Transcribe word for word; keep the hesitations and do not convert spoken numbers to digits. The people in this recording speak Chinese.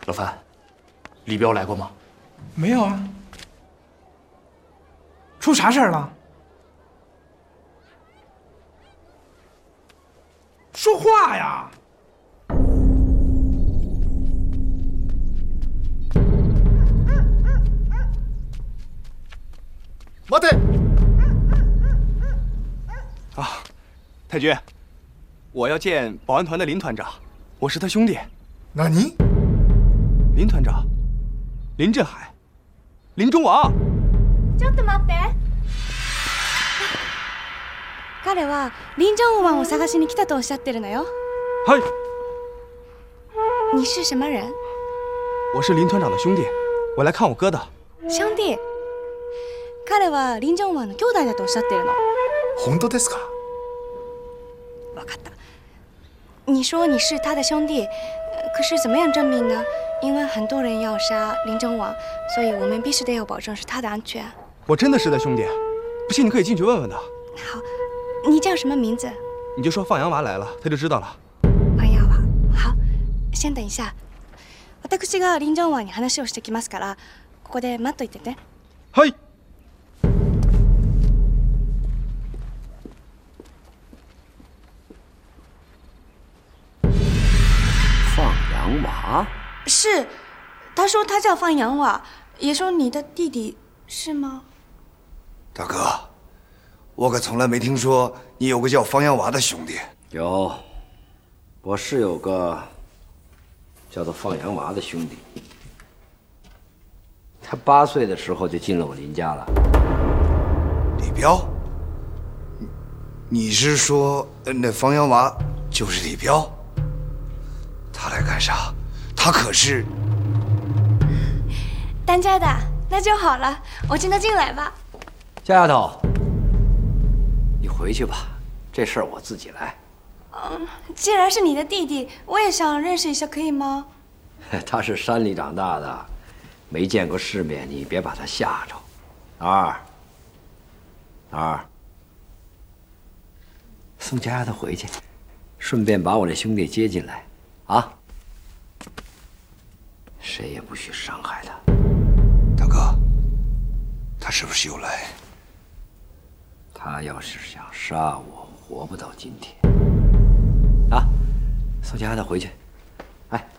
老范，李彪来过吗？ 没有啊。出啥事儿了？说话呀！ 马队。 啊，太君，我要见保安团的林团长，我是他兄弟。 那你？ 林团长，林振海，林中王。 ちょっと待って。彼は林正王を探しに来たとおっしゃってるのよ。 嗨。 你是什么人？ 我是林团长的兄弟，我来看我哥的。 兄弟。彼は林正王の兄弟だとおっしゃってるの。 本当ですか？ わかった。你说你是他的兄弟，可是怎么样证明呢？因为很多人要杀林正王，所以我们必须得要保证是他的安全。 我真的是他兄弟，不信你可以进去问问他。 好，你叫什么名字？ 你就说放羊娃来了，他就知道了。 放羊娃，好，先等一下。私が林正王に話をしてきますから、ここで待っといてね。 はい。 放羊娃？ 是，他说他叫放羊娃，也说你的弟弟是吗？ 大哥，我可从来没听说你有个叫放羊娃的兄弟。 有，我是有个叫做放羊娃的兄弟。他八岁的时候就进了我林家了。 李彪？你是说那放羊娃就是李彪？他来干啥？他可是当家的，那就好了，我请他进来吧。 小丫头，你回去吧，这事儿我自己来。 嗯，既然是你的弟弟，我也想认识一下，可以吗？ 他是山里长大的，没见过世面，你别把他吓着。老二，老二，送家丫头回去，顺便把我那兄弟接进来，啊！谁也不许伤害他。 大哥，他是不是又来？ 他要是想杀我，活不到今天。啊，送家丫头回去。哎，